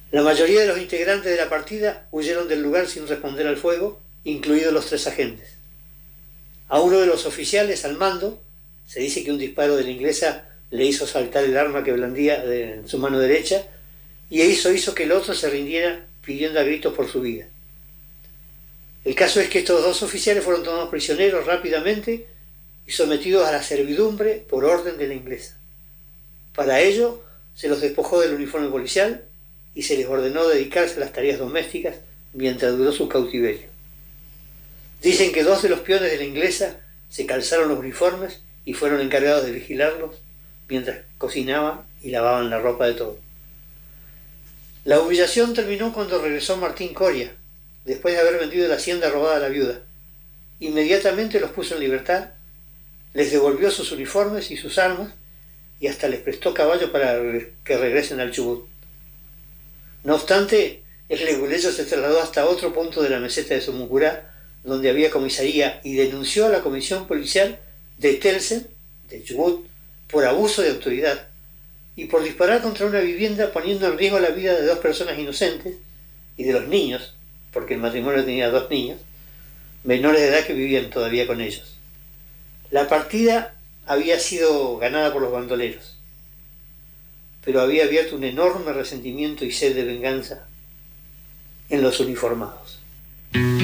La mayoría de los integrantes de la partida huyeron del lugar sin responder al fuego, incluidos los 3 agentes. A uno de los oficiales al mando se dice que un disparo de la inglesa le hizo saltar el arma que blandía en su mano derecha, y eso hizo que el otro se rindiera pidiendo a gritos por su vida. El caso es que estos 2 oficiales fueron tomados prisioneros rápidamente y sometidos a la servidumbre por orden de la inglesa. Para ello se los despojó del uniforme policial y se les ordenó dedicarse a las tareas domésticas mientras duró su cautiverio. Dicen que 2 de los peones de la inglesa se calzaron los uniformes y fueron encargados de vigilarlos mientras cocinaban y lavaban la ropa de todos. La humillación terminó cuando regresó Martín Coria, después de haber vendido la hacienda robada a la viuda. Inmediatamente los puso en libertad, les devolvió sus uniformes y sus armas y hasta les prestó caballos para que regresen al Chubut. No obstante, el leguleyo se trasladó hasta otro punto de la meseta de Sumucurá, donde había comisaría, y denunció a la comisión policial de Telsen, de Chubut, por abuso de autoridad y por disparar contra una vivienda poniendo en riesgo la vida de 2 personas inocentes y de los niños, porque el matrimonio tenía 2 niños, menores de edad que vivían todavía con ellos. La partida había sido ganada por los bandoleros, pero había abierto un enorme resentimiento y sed de venganza en los uniformados.